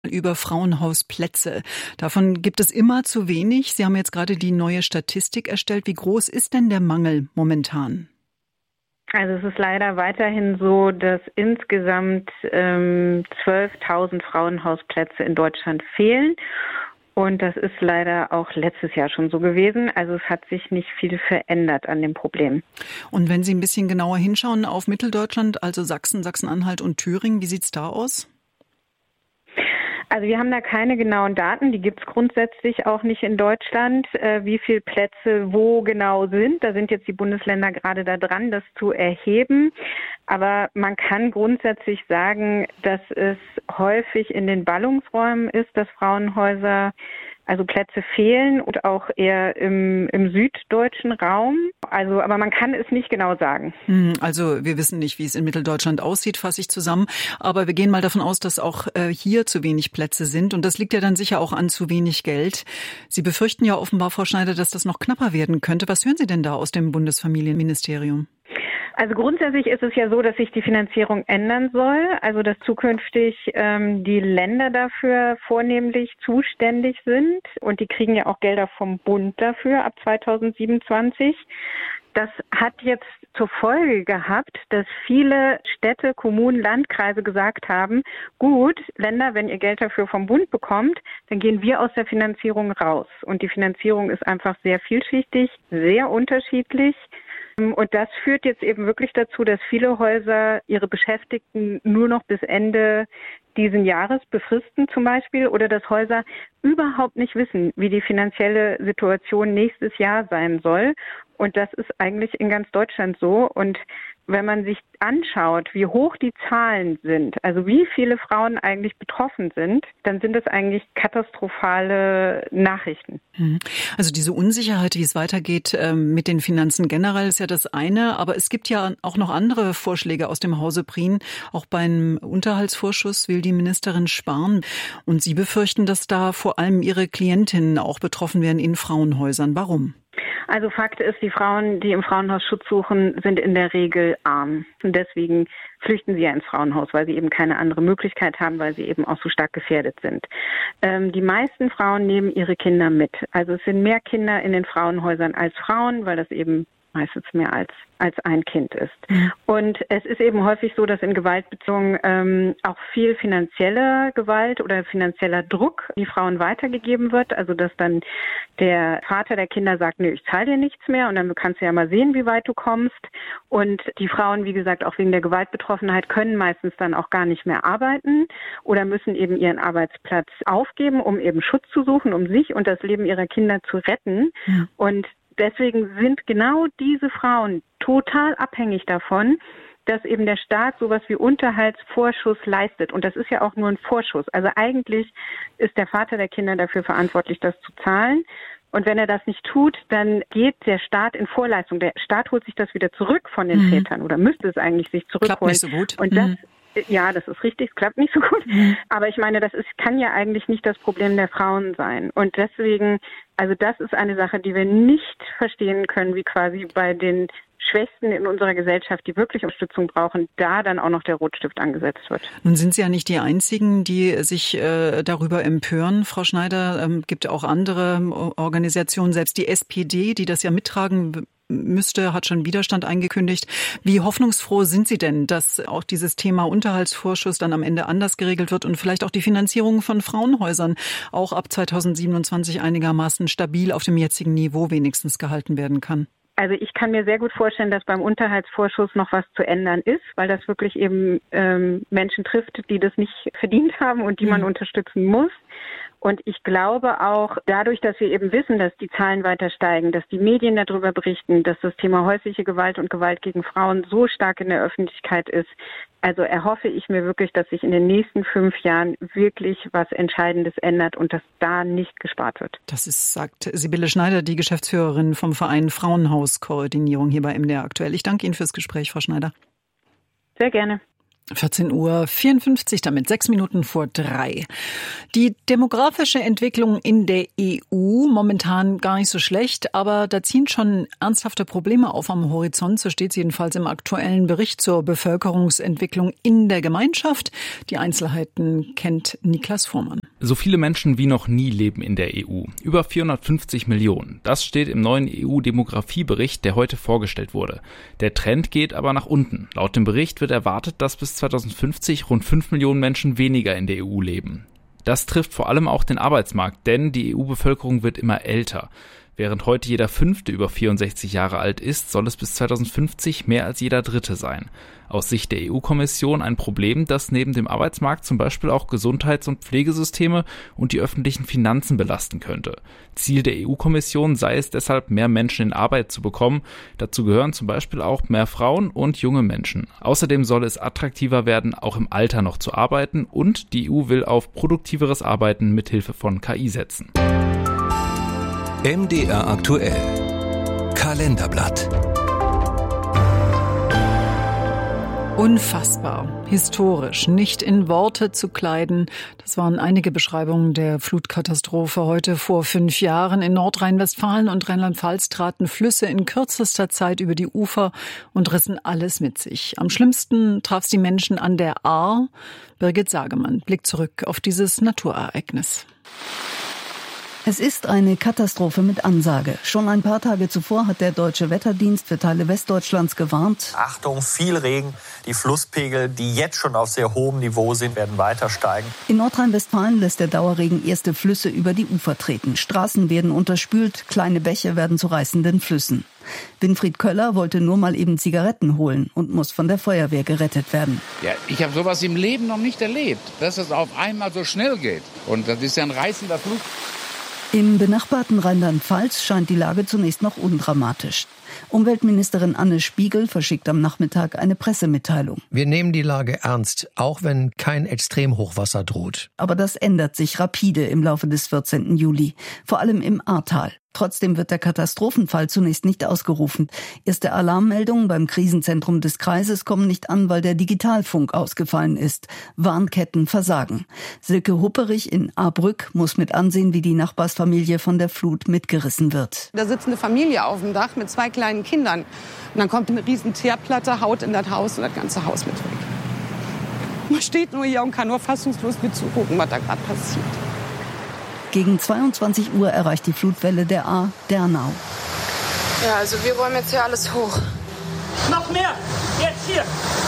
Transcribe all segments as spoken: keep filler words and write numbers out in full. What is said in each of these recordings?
Über Frauenhausplätze. Davon gibt es immer zu wenig. Sie haben jetzt gerade die neue Statistik erstellt. Wie groß ist denn der Mangel momentan? Also es ist leider weiterhin so, dass insgesamt ähm, zwölftausend Frauenhausplätze in Deutschland fehlen. Und das ist leider auch letztes Jahr schon so gewesen. Also es hat sich nicht viel verändert an dem Problem. Und wenn Sie ein bisschen genauer hinschauen auf Mitteldeutschland, also Sachsen, Sachsen-Anhalt und Thüringen, wie sieht's da aus? Also wir haben da keine genauen Daten, die gibt es grundsätzlich auch nicht in Deutschland, äh, wie viele Plätze wo genau sind. Da sind jetzt die Bundesländer gerade da dran, das zu erheben. Aber man kann grundsätzlich sagen, dass es häufig in den Ballungsräumen ist, dass Frauenhäuser, also Plätze fehlen und auch eher im, im süddeutschen Raum. Also, aber man kann es nicht genau sagen. Also wir wissen nicht, wie es in Mitteldeutschland aussieht, fasse ich zusammen. Aber wir gehen mal davon aus, dass auch äh, hier zu wenig Plätze sind. Und das liegt ja dann sicher auch an zu wenig Geld. Sie befürchten ja offenbar, Frau Schneider, dass das noch knapper werden könnte. Was hören Sie denn da aus dem Bundesfamilienministerium? Also grundsätzlich ist es ja so, dass sich die Finanzierung ändern soll, also dass zukünftig ähm, die Länder dafür vornehmlich zuständig sind und die kriegen ja auch Gelder vom Bund dafür ab zweitausendsiebenundzwanzig. Das hat jetzt zur Folge gehabt, dass viele Städte, Kommunen, Landkreise gesagt haben, gut, Länder, wenn ihr Geld dafür vom Bund bekommt, dann gehen wir aus der Finanzierung raus. Und die Finanzierung ist einfach sehr vielschichtig, sehr unterschiedlich. Und das führt jetzt eben wirklich dazu, dass viele Häuser ihre Beschäftigten nur noch bis Ende diesen Jahres befristen zum Beispiel oder dass Häuser überhaupt nicht wissen, wie die finanzielle Situation nächstes Jahr sein soll. Und das ist eigentlich in ganz Deutschland so. Und wenn man sich anschaut, wie hoch die Zahlen sind, also wie viele Frauen eigentlich betroffen sind, dann sind es eigentlich katastrophale Nachrichten. Also diese Unsicherheit, wie es weitergeht mit den Finanzen generell, ist ja das eine. Aber es gibt ja auch noch andere Vorschläge aus dem Hause Prien. Auch beim Unterhaltsvorschuss will die Ministerin sparen. Und Sie befürchten, dass da vor allem Ihre Klientinnen auch betroffen werden in Frauenhäusern. Warum? Also Fakt ist, die Frauen, die im Frauenhaus Schutz suchen, sind in der Regel arm. Und deswegen flüchten sie ja ins Frauenhaus, weil sie eben keine andere Möglichkeit haben, weil sie eben auch so stark gefährdet sind. Ähm, die meisten Frauen nehmen ihre Kinder mit. Also es sind mehr Kinder in den Frauenhäusern als Frauen, weil das eben meistens mehr als als ein Kind ist. Mhm. Und es ist eben häufig so, dass in Gewaltbeziehungen ähm, auch viel finanzielle Gewalt oder finanzieller Druck die Frauen weitergegeben wird. Also dass dann der Vater der Kinder sagt, nee, ich zahle dir nichts mehr und dann kannst du ja mal sehen, wie weit du kommst. Und die Frauen, wie gesagt, auch wegen der Gewaltbetroffenheit können meistens dann auch gar nicht mehr arbeiten oder müssen eben ihren Arbeitsplatz aufgeben, um eben Schutz zu suchen, um sich und das Leben ihrer Kinder zu retten. Mhm. Und deswegen sind genau diese Frauen total abhängig davon, dass eben der Staat sowas wie Unterhaltsvorschuss leistet. Und das ist ja auch nur ein Vorschuss. Also eigentlich ist der Vater der Kinder dafür verantwortlich, das zu zahlen. Und wenn er das nicht tut, dann geht der Staat in Vorleistung. Der Staat holt sich das wieder zurück von den mhm. Vätern oder müsste es eigentlich sich zurückholen. Klappt nicht so gut. Und das mhm. Ja, das ist richtig, es klappt nicht so gut. Mhm. Aber ich meine, das ist, kann ja eigentlich nicht das Problem der Frauen sein. Und deswegen, also das ist eine Sache, die wir nicht verstehen können, wie quasi bei den Schwächsten in unserer Gesellschaft, die wirklich Unterstützung brauchen, da dann auch noch der Rotstift angesetzt wird. Nun sind Sie ja nicht die Einzigen, die sich äh, darüber empören, Frau Schneider. Ähm, gibt auch andere Organisationen, selbst die S P D, die das ja mittragen müsste, hat schon Widerstand eingekündigt. Wie hoffnungsfroh sind Sie denn, dass auch dieses Thema Unterhaltsvorschuss dann am Ende anders geregelt wird und vielleicht auch die Finanzierung von Frauenhäusern auch ab zweitausendsiebenundzwanzig einigermaßen stabil auf dem jetzigen Niveau wenigstens gehalten werden kann? Also ich kann mir sehr gut vorstellen, dass beim Unterhaltsvorschuss noch was zu ändern ist, weil das wirklich eben ähm, Menschen trifft, die das nicht verdient haben und die man mhm. unterstützen muss. Und ich glaube auch, dadurch, dass wir eben wissen, dass die Zahlen weiter steigen, dass die Medien darüber berichten, dass das Thema häusliche Gewalt und Gewalt gegen Frauen so stark in der Öffentlichkeit ist, also erhoffe ich mir wirklich, dass sich in den nächsten fünf Jahren wirklich was Entscheidendes ändert und dass da nicht gespart wird. Das ist, sagt Sibylle Schneider, die Geschäftsführerin vom Verein Frauenhauskoordinierung hier bei M D R aktuell. Ich danke Ihnen fürs Gespräch, Frau Schneider. Sehr gerne. vierzehn Uhr vierundfünfzig, damit sechs Minuten vor drei. Die demografische Entwicklung in der E U momentan gar nicht so schlecht, aber da ziehen schon ernsthafte Probleme auf am Horizont. So steht es jedenfalls im aktuellen Bericht zur Bevölkerungsentwicklung in der Gemeinschaft. Die Einzelheiten kennt Niklas Fuhrmann. So viele Menschen wie noch nie leben in der E U. Über vierhundertfünfzig Millionen. Das steht im neuen E U-Demografiebericht, der heute vorgestellt wurde. Der Trend geht aber nach unten. Laut dem Bericht wird erwartet, dass bis zweitausendfünfzig rund fünf Millionen Menschen weniger in der E U leben. Das trifft vor allem auch den Arbeitsmarkt, denn die E U-Bevölkerung wird immer älter. Während heute jeder Fünfte über vierundsechzig Jahre alt ist, soll es bis zweitausendfünfzig mehr als jeder Dritte sein. Aus Sicht der E U-Kommission ein Problem, das neben dem Arbeitsmarkt zum Beispiel auch Gesundheits- und Pflegesysteme und die öffentlichen Finanzen belasten könnte. Ziel der E U-Kommission sei es deshalb, mehr Menschen in Arbeit zu bekommen. Dazu gehören zum Beispiel auch mehr Frauen und junge Menschen. Außerdem soll es attraktiver werden, auch im Alter noch zu arbeiten, und die E U will auf produktiveres Arbeiten mithilfe von K I setzen. M D R aktuell. Kalenderblatt. Unfassbar, historisch, nicht in Worte zu kleiden. Das waren einige Beschreibungen der Flutkatastrophe heute vor fünf Jahren. In Nordrhein-Westfalen und Rheinland-Pfalz traten Flüsse in kürzester Zeit über die Ufer und rissen alles mit sich. Am schlimmsten traf es die Menschen an der Ahr. Birgit Sagemann blickt zurück auf dieses Naturereignis. Es ist eine Katastrophe mit Ansage. Schon ein paar Tage zuvor hat der Deutsche Wetterdienst für Teile Westdeutschlands gewarnt. Achtung, viel Regen. Die Flusspegel, die jetzt schon auf sehr hohem Niveau sind, werden weiter steigen. In Nordrhein-Westfalen lässt der Dauerregen erste Flüsse über die Ufer treten. Straßen werden unterspült, kleine Bäche werden zu reißenden Flüssen. Winfried Köller wollte nur mal eben Zigaretten holen und muss von der Feuerwehr gerettet werden. Ja, ich habe sowas im Leben noch nicht erlebt, dass es auf einmal so schnell geht. Und das ist ja ein reißender Flug. Im benachbarten Rheinland-Pfalz scheint die Lage zunächst noch undramatisch. Umweltministerin Anne Spiegel verschickt am Nachmittag eine Pressemitteilung. Wir nehmen die Lage ernst, auch wenn kein Extremhochwasser droht. Aber das ändert sich rapide im Laufe des vierzehnten Juli, vor allem im Ahrtal. Trotzdem wird der Katastrophenfall zunächst nicht ausgerufen. Erste Alarmmeldungen beim Krisenzentrum des Kreises kommen nicht an, weil der Digitalfunk ausgefallen ist. Warnketten versagen. Silke Hupperich in Ahrbrück muss mit ansehen, wie die Nachbarsfamilie von der Flut mitgerissen wird. Da sitzt eine Familie auf dem Dach mit zwei kleinen Kindern. Und dann kommt eine riesen Teerplatte, haut in das Haus und das ganze Haus mit weg. Man steht nur hier und kann nur fassungslos mit zugucken, was da gerade passiert. Gegen zweiundzwanzig Uhr erreicht die Flutwelle der Ahr Dernau. Ja, also wir räumen jetzt hier alles hoch. Noch mehr! Jetzt hier!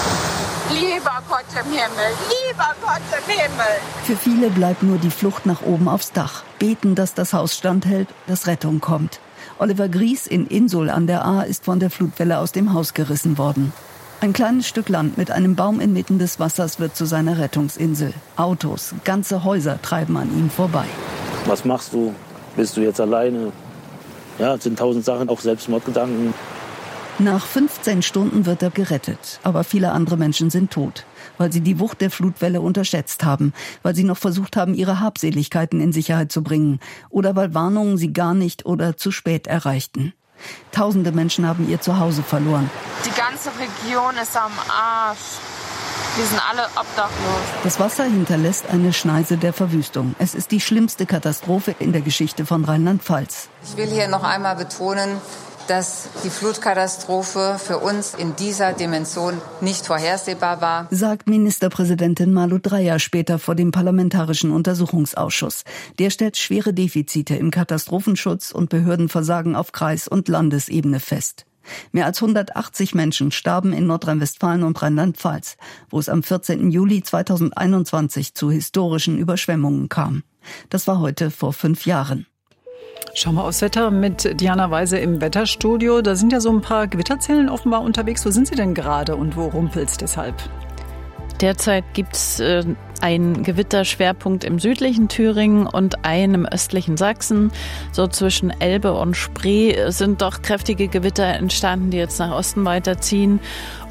Lieber Gott im Himmel! Lieber Gott im Himmel! Für viele bleibt nur die Flucht nach oben aufs Dach. Beten, dass das Haus standhält, dass Rettung kommt. Oliver Gries in Insul an der Ahr ist von der Flutwelle aus dem Haus gerissen worden. Ein kleines Stück Land mit einem Baum inmitten des Wassers wird zu seiner Rettungsinsel. Autos, ganze Häuser treiben an ihm vorbei. Was machst du? Bist du jetzt alleine? Ja, es sind tausend Sachen, auch Selbstmordgedanken. Nach fünfzehn Stunden wird er gerettet, aber viele andere Menschen sind tot, weil sie die Wucht der Flutwelle unterschätzt haben, weil sie noch versucht haben, ihre Habseligkeiten in Sicherheit zu bringen oder weil Warnungen sie gar nicht oder zu spät erreichten. Tausende Menschen haben ihr Zuhause verloren. Die ganze Region ist am Arsch. Wir sind alle obdachlos. Das Wasser hinterlässt eine Schneise der Verwüstung. Es ist die schlimmste Katastrophe in der Geschichte von Rheinland-Pfalz. Ich will hier noch einmal betonen, dass die Flutkatastrophe für uns in dieser Dimension nicht vorhersehbar war, sagt Ministerpräsidentin Malu Dreyer später vor dem Parlamentarischen Untersuchungsausschuss. Der stellt schwere Defizite im Katastrophenschutz und Behördenversagen auf Kreis- und Landesebene fest. Mehr als hundertachtzig Menschen starben in Nordrhein-Westfalen und Rheinland-Pfalz, wo es am vierzehnten Juli zweitausendeinundzwanzig zu historischen Überschwemmungen kam. Das war heute vor fünf Jahren. Schauen wir aufs Wetter mit Diana Weise im Wetterstudio. Da sind ja so ein paar Gewitterzellen offenbar unterwegs. Wo sind sie denn gerade und wo rumpelt's deshalb? Derzeit gibt's äh, einen Gewitterschwerpunkt im südlichen Thüringen und einen im östlichen Sachsen. So zwischen Elbe und Spree sind doch kräftige Gewitter entstanden, die jetzt nach Osten weiterziehen.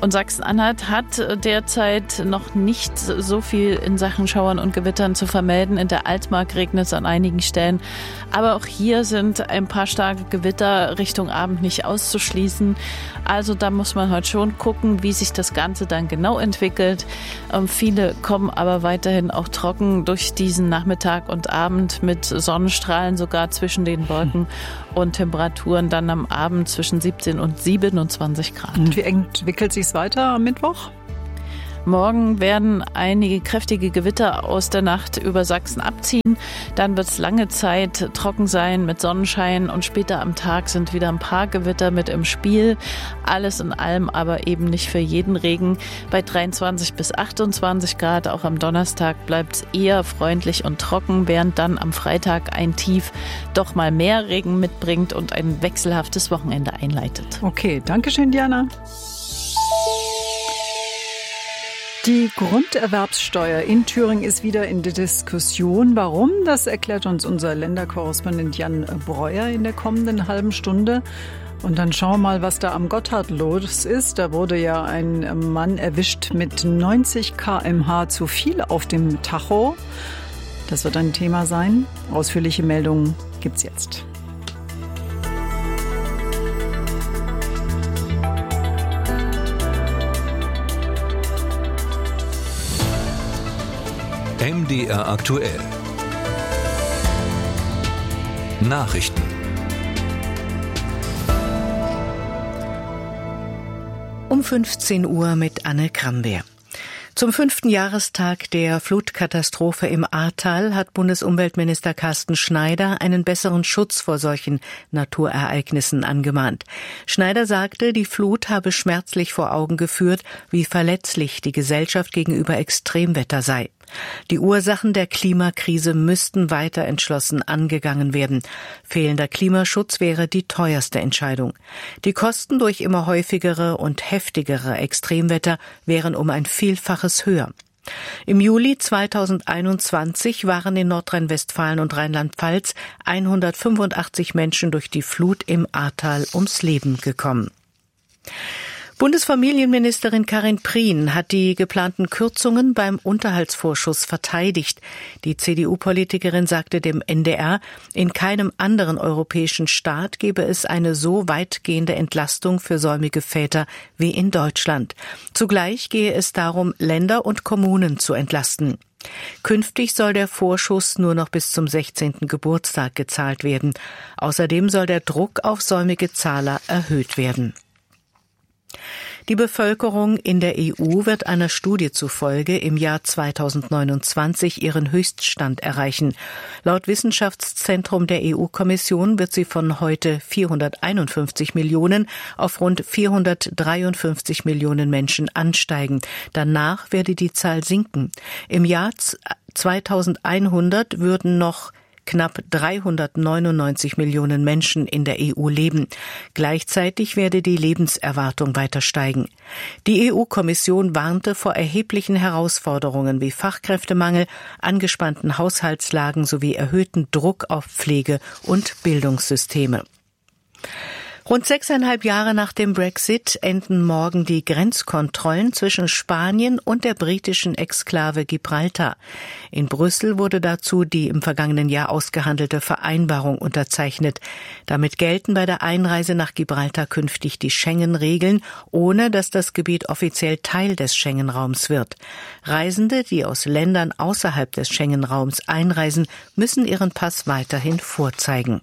Und Sachsen-Anhalt hat derzeit noch nicht so viel in Sachen Schauern und Gewittern zu vermelden. In der Altmark regnet es an einigen Stellen. Aber auch hier sind ein paar starke Gewitter Richtung Abend nicht auszuschließen. Also da muss man halt schon gucken, wie sich das Ganze dann genau entwickelt. Ähm, viele kommen aber weiterhin auch trocken durch diesen Nachmittag und Abend mit Sonnenstrahlen sogar zwischen den Wolken und Temperaturen dann am Abend zwischen siebzehn und siebenundzwanzig Grad. Und wie entwickelt sich es weiter am Mittwoch? Morgen werden einige kräftige Gewitter aus der Nacht über Sachsen abziehen. Dann wird es lange Zeit trocken sein mit Sonnenschein und später am Tag sind wieder ein paar Gewitter mit im Spiel. Alles in allem aber eben nicht für jeden Regen. Bei dreiundzwanzig bis achtundzwanzig Grad, auch am Donnerstag bleibt es eher freundlich und trocken, während dann am Freitag ein Tief doch mal mehr Regen mitbringt und ein wechselhaftes Wochenende einleitet. Okay, danke schön, Diana. Die Grunderwerbssteuer in Thüringen ist wieder in der Diskussion. Warum? Das erklärt uns unser Länderkorrespondent Jan Breuer in der kommenden halben Stunde. Und dann schauen wir mal, was da am Gotthard los ist. Da wurde ja ein Mann erwischt mit neunzig Kilometer pro Stunde zu viel auf dem Tacho. Das wird ein Thema sein. Ausführliche Meldungen gibt's jetzt. M D R aktuell. Nachrichten. Um fünfzehn Uhr mit Anne Krambeer. Zum fünften Jahrestag der Flutkatastrophe im Ahrtal hat Bundesumweltminister Carsten Schneider einen besseren Schutz vor solchen Naturereignissen angemahnt. Schneider sagte, die Flut habe schmerzlich vor Augen geführt, wie verletzlich die Gesellschaft gegenüber Extremwetter sei. Die Ursachen der Klimakrise müssten weiter entschlossen angegangen werden. Fehlender Klimaschutz wäre die teuerste Entscheidung. Die Kosten durch immer häufigere und heftigere Extremwetter wären um ein Vielfaches höher. Im Juli zweitausendeinundzwanzig waren in Nordrhein-Westfalen und Rheinland-Pfalz hundertfünfundachtzig Menschen durch die Flut im Ahrtal ums Leben gekommen. Bundesfamilienministerin Karin Prien hat die geplanten Kürzungen beim Unterhaltsvorschuss verteidigt. Die C D U-Politikerin sagte dem N D R, in keinem anderen europäischen Staat gebe es eine so weitgehende Entlastung für säumige Väter wie in Deutschland. Zugleich gehe es darum, Länder und Kommunen zu entlasten. Künftig soll der Vorschuss nur noch bis zum sechzehnten Geburtstag gezahlt werden. Außerdem soll der Druck auf säumige Zahler erhöht werden. Die Bevölkerung in der E U wird einer Studie zufolge im Jahr zweitausendneunundzwanzig ihren Höchststand erreichen. Laut Wissenschaftszentrum der E U-Kommission wird sie von heute vierhunderteinundfünfzig Millionen auf rund vierhundertdreiundfünfzig Millionen Menschen ansteigen. Danach werde die Zahl sinken. Im Jahr zweitausendeinhundert würden noch knapp dreihundertneunundneunzig Millionen Menschen in der E U leben. Gleichzeitig werde die Lebenserwartung weiter steigen. Die E U-Kommission warnte vor erheblichen Herausforderungen wie Fachkräftemangel, angespannten Haushaltslagen sowie erhöhten Druck auf Pflege- und Bildungssysteme. Rund sechseinhalb Jahre nach dem Brexit enden morgen die Grenzkontrollen zwischen Spanien und der britischen Exklave Gibraltar. In Brüssel wurde dazu die im vergangenen Jahr ausgehandelte Vereinbarung unterzeichnet. Damit gelten bei der Einreise nach Gibraltar künftig die Schengen-Regeln, ohne dass das Gebiet offiziell Teil des Schengen-Raums wird. Reisende, die aus Ländern außerhalb des Schengen-Raums einreisen, müssen ihren Pass weiterhin vorzeigen.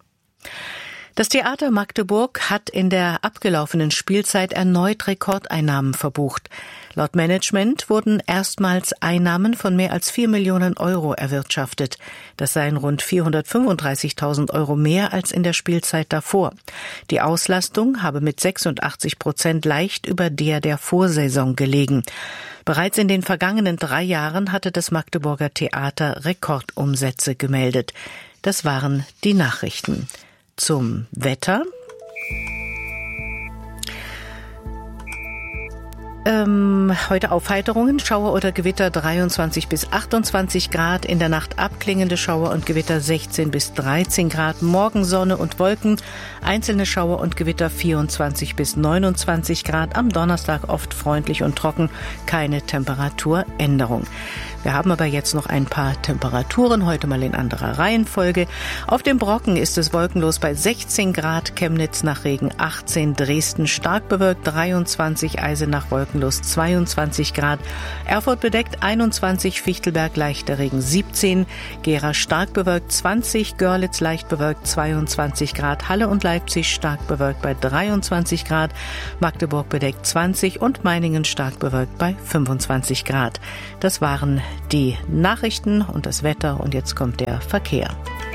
Das Theater Magdeburg hat in der abgelaufenen Spielzeit erneut Rekordeinnahmen verbucht. Laut Management wurden erstmals Einnahmen von mehr als vier Millionen Euro erwirtschaftet. Das seien rund vierhundertfünfunddreißigtausend Euro mehr als in der Spielzeit davor. Die Auslastung habe mit sechsundachtzig Prozent leicht über der der Vorsaison gelegen. Bereits in den vergangenen drei Jahren hatte das Magdeburger Theater Rekordumsätze gemeldet. Das waren die Nachrichten. Zum Wetter. Ähm, heute Aufheiterungen, Schauer oder Gewitter dreiundzwanzig bis achtundzwanzig Grad, in der Nacht abklingende Schauer und Gewitter sechzehn bis dreizehn Grad, morgen Sonne und Wolken, einzelne Schauer und Gewitter vierundzwanzig bis neunundzwanzig Grad, am Donnerstag oft freundlich und trocken, keine Temperaturänderung. Wir haben aber jetzt noch ein paar Temperaturen, heute mal in anderer Reihenfolge. Auf dem Brocken ist es wolkenlos bei sechzehn Grad, Chemnitz nach Regen achtzehn, Dresden stark bewölkt dreiundzwanzig, Eisenach wolkenlos zweiundzwanzig Grad, Erfurt bedeckt einundzwanzig, Fichtelberg leichter Regen siebzehn, Gera stark bewölkt zwanzig, Görlitz leicht bewölkt zweiundzwanzig Grad, Halle und Leipzig stark bewölkt bei dreiundzwanzig Grad, Magdeburg bedeckt zwanzig und Meiningen stark bewölkt bei fünfundzwanzig Grad. Das waren die Nachrichten und das Wetter und jetzt kommt der Verkehr.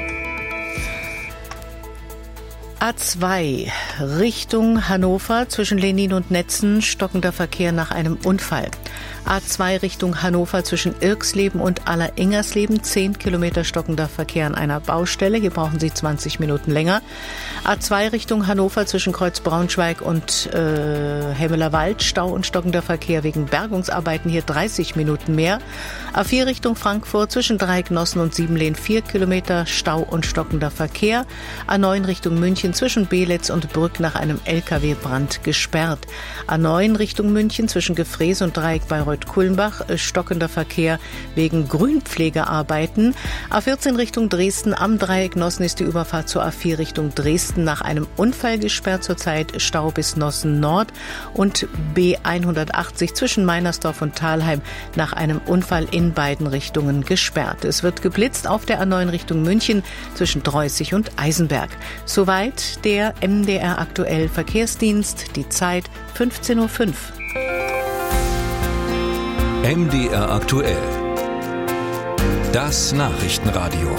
A zwei Richtung Hannover zwischen Lenin und Netzen, stockender Verkehr nach einem Unfall. A zwei Richtung Hannover zwischen Irksleben und Aller-Ingersleben, zehn Kilometer stockender Verkehr an einer Baustelle. Hier brauchen Sie zwanzig Minuten länger. A zwei Richtung Hannover zwischen Kreuz Braunschweig und äh, Hemmelerwald, Stau und stockender Verkehr wegen Bergungsarbeiten, hier dreißig Minuten mehr. A vier Richtung Frankfurt zwischen Dreiecknossen und Siebenlehn, vier Kilometer Stau und stockender Verkehr. A neun Richtung München zwischen Beelitz und Brück nach einem L K W-Brand gesperrt. A neun Richtung München zwischen Gefrees und Dreieck bei Kulmbach, stockender Verkehr wegen Grünpflegearbeiten. A vierzehn Richtung Dresden, am Dreieck Nossen ist die Überfahrt zur A vier Richtung Dresden nach einem Unfall gesperrt, zurzeit Stau bis Nossen Nord, und B hundertachtzig zwischen Meinersdorf und Thalheim nach einem Unfall in beiden Richtungen gesperrt. Es wird geblitzt auf der A neun Richtung München zwischen Dreußig und Eisenberg. Soweit der M D R aktuell Verkehrsdienst, die Zeit fünfzehn Uhr fünf. M D R aktuell. Das Nachrichtenradio.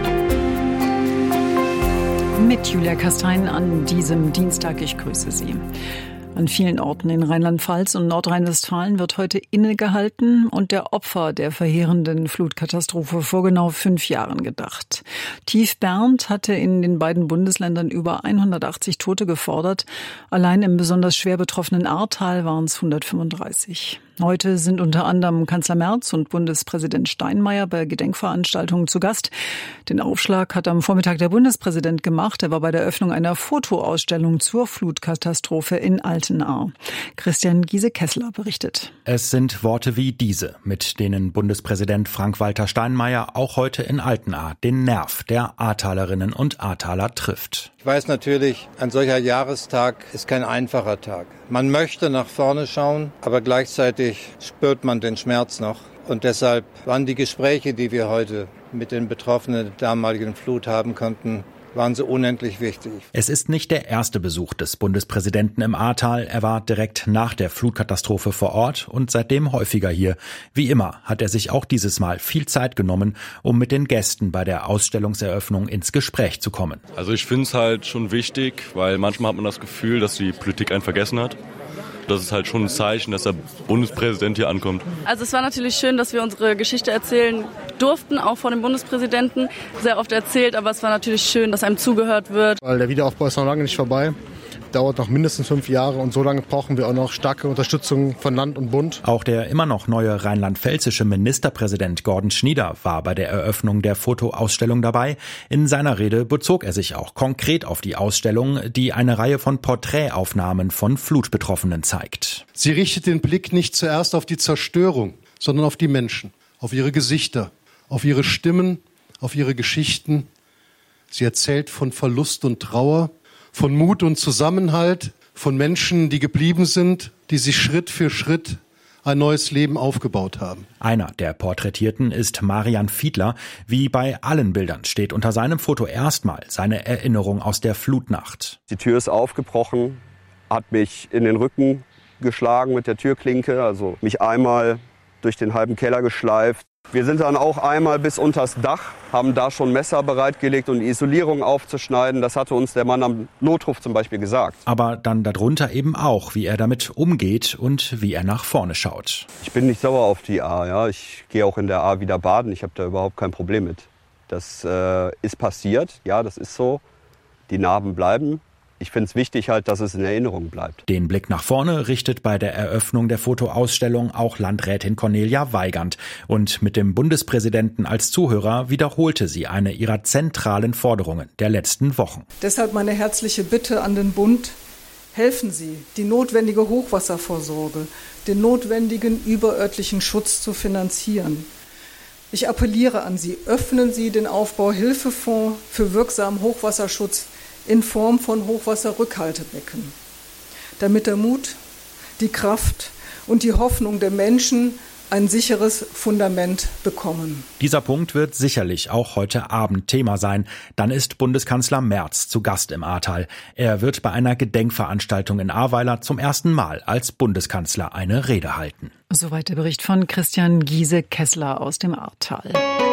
Mit Julia Kastein an diesem Dienstag. Ich grüße Sie. An vielen Orten in Rheinland-Pfalz und Nordrhein-Westfalen wird heute innegehalten und der Opfer der verheerenden Flutkatastrophe vor genau fünf Jahren gedacht. Tief Bernd hatte in den beiden Bundesländern über hundertachtzig Tote gefordert. Allein im besonders schwer betroffenen Ahrtal waren es hundertfünfunddreißig. Heute sind unter anderem Kanzler Merz und Bundespräsident Steinmeier bei Gedenkveranstaltungen zu Gast. Den Aufschlag hat am Vormittag der Bundespräsident gemacht. Er war bei der Eröffnung einer Fotoausstellung zur Flutkatastrophe in Altenahr. Christian Giese-Kessler berichtet. Es sind Worte wie diese, mit denen Bundespräsident Frank-Walter Steinmeier auch heute in Altenahr den Nerv der Ahrtalerinnen und Ahrtaler trifft. Ich weiß natürlich, ein solcher Jahrestag ist kein einfacher Tag. Man möchte nach vorne schauen, aber gleichzeitig spürt man den Schmerz noch. Und deshalb waren die Gespräche, die wir heute mit den Betroffenen der damaligen Flut haben konnten, waren so unendlich wichtig. Es ist nicht der erste Besuch des Bundespräsidenten im Ahrtal. Er war direkt nach der Flutkatastrophe vor Ort und seitdem häufiger hier. Wie immer hat er sich auch dieses Mal viel Zeit genommen, um mit den Gästen bei der Ausstellungseröffnung ins Gespräch zu kommen. Also ich finde es halt schon wichtig, weil manchmal hat man das Gefühl, dass die Politik einen vergessen hat. Das ist halt schon ein Zeichen, dass der Bundespräsident hier ankommt. Also es war natürlich schön, dass wir unsere Geschichte erzählen durften, auch vor dem Bundespräsidenten. Sehr oft erzählt, aber es war natürlich schön, dass einem zugehört wird. Weil der Wiederaufbau ist noch lange nicht vorbei. Dauert noch mindestens fünf Jahre und so lange brauchen wir auch noch starke Unterstützung von Land und Bund. Auch der immer noch neue rheinland-pfälzische Ministerpräsident Gordon Schnieder war bei der Eröffnung der Fotoausstellung dabei. In seiner Rede bezog er sich auch konkret auf die Ausstellung, die eine Reihe von Porträtaufnahmen von Flutbetroffenen zeigt. Sie richtet den Blick nicht zuerst auf die Zerstörung, sondern auf die Menschen, auf ihre Gesichter, auf ihre Stimmen, auf ihre Geschichten. Sie erzählt von Verlust und Trauer, von Mut und Zusammenhalt, von Menschen, die geblieben sind, die sich Schritt für Schritt ein neues Leben aufgebaut haben. Einer der Porträtierten ist Marian Fiedler. Wie bei allen Bildern steht unter seinem Foto erstmal seine Erinnerung aus der Flutnacht. Die Tür ist aufgebrochen, hat mich in den Rücken geschlagen mit der Türklinke, also mich einmal durch den halben Keller geschleift. Wir sind dann auch einmal bis unters Dach, haben da schon Messer bereitgelegt, um die Isolierung aufzuschneiden. Das hatte uns der Mann am Notruf zum Beispiel gesagt. Aber dann darunter eben auch, wie er damit umgeht und wie er nach vorne schaut. Ich bin nicht sauer auf die Ahr. Ja. Ich gehe auch in der Ahr wieder baden. Ich habe da überhaupt kein Problem mit. Das äh, ist passiert. Ja, das ist so. Die Narben bleiben. Ich finde es wichtig halt, dass es in Erinnerung bleibt. Den Blick nach vorne richtet bei der Eröffnung der Fotoausstellung auch Landrätin Cornelia Weigand. Und mit dem Bundespräsidenten als Zuhörer wiederholte sie eine ihrer zentralen Forderungen der letzten Wochen. Deshalb meine herzliche Bitte an den Bund: Helfen Sie, die notwendige Hochwasservorsorge, den notwendigen überörtlichen Schutz zu finanzieren. Ich appelliere an Sie, öffnen Sie den Aufbauhilfefonds für wirksamen Hochwasserschutz in Form von Hochwasserrückhaltebecken, damit der Mut, die Kraft und die Hoffnung der Menschen ein sicheres Fundament bekommen. Dieser Punkt wird sicherlich auch heute Abend Thema sein. Dann ist Bundeskanzler Merz zu Gast im Ahrtal. Er wird bei einer Gedenkveranstaltung in Ahrweiler zum ersten Mal als Bundeskanzler eine Rede halten. Soweit der Bericht von Christian Giese-Kessler aus dem Ahrtal.